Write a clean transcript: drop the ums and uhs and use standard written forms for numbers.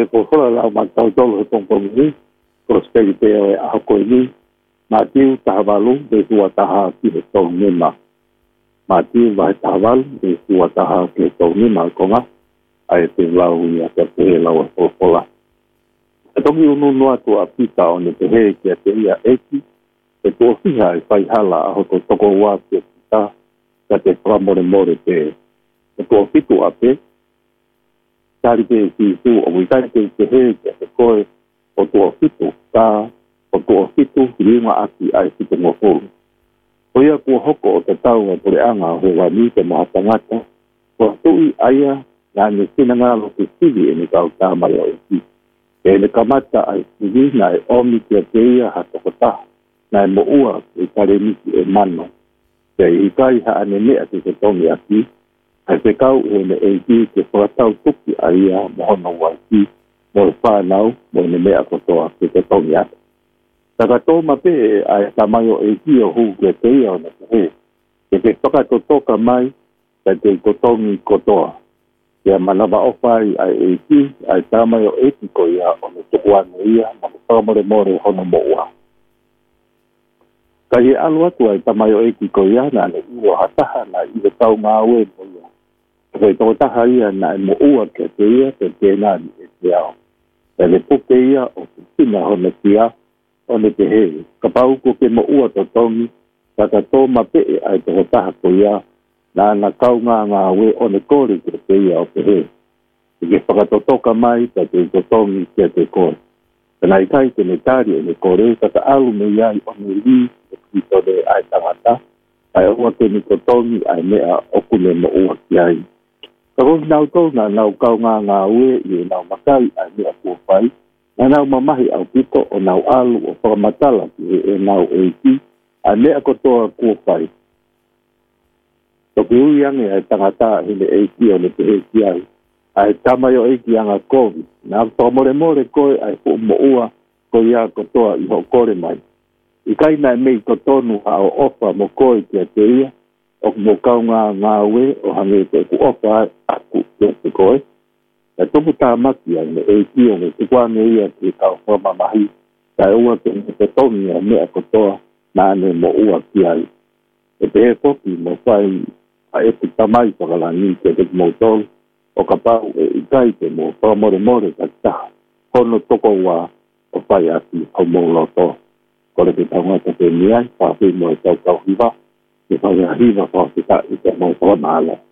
ko fora la ma tau tolo tong tong ni prosperity e a ko ni ma tiu tahavalu de tua taha ki de tong ni ma tiu vai tahavalu de tua taha ki de tong ni ma ko nga ai te lau ia te te lau o pola e tongi unu noa tu a pita o ne te he ki a te ia eki e tu ofiha e whai hala a hoko toko wā ki a pita ka te whamore more te e tu ofitu a pe tari te si tu o wikari te he ki a te koe o tu ofitu ka o tu ofitu ringa aki ai si te ngofuru o ia kua hoko o te tau a pure anga o he wani te mahatangata kua tui aia na ne sinanga lo te sili e ne kau tāmai o eki e ne kamata ai sili na e omi ki a te ia hatokotaha na e mo ua e kare nisi e mano. Te i kai ha ane mea te te tongi aki, ai te kau e ne e ki ke whakatau tuki a ia mohono waki, mo e whanau, mo ne mea kotoa ke te tongi aki. Taka tō mape e ai tamayo e ki o hu ke te ia o na te he, ke te whakatotoka mai, ka te kotongi kotoa. Ke a manawa ofai ai e ki, ai tamayo e ki ko ia o ne tukuane ia, ma te whakamore more hono mo ua. Ka he alu atu ai tamayo e ki ko ia na ne ua hataha na i le tau ngā ue mo ia. Kai tō taha ia na e mo ua ke te ia te tēnā ni e te ao. E le puke ia o te tina hone kia o ne te he. Ka pauko ke mo ua to tongi, kaka tō mapee ai tō taha ko ia na na kau ngā ue o ne kore ke te ia o te he. Ke whakatotoka mai ka te tongi ke te kore. Kana i kai te ne tari e ne kore, kaka alu me iai o ne li ki tōne ai tangata, ai ua te ni kotongi ai mea okune mo ua ki ai. Ka koki nau tōna nau kau ngā ue i nau makai ai mea kua whai, na nau mamahi au pito o nau alu o whakamatala ki e nau e ki, ai mea kotoa kua whai. Toki ui ange ai tangata hine e ki o ne te e ki ai, ai tamayo e ki anga kovi, na whakamore more koe ai fu mo ua ko ia kotoa i ho kore mai. I kai nai mei ko tonu a o ofa mo koe ki a te ia, o mo kau ngā ue o hange te ku ofa aku ki te koe. E topu tā maki ai me e ki o me te kwane ia ki kau whamamahi, kai ua te me te tonu a mea kotoa na ane mo ua ki ai. E te he poki mo whai a e te tamai whakalani ki a te mo tolu, o ka pau e i kai te mo whamore more ka taha, hono toko wā o whai ati au mo loto. Kore te tangata te niai, whawhi mo e tau hiva, te whawhi hiva whawhi ta i te mo tōna ala.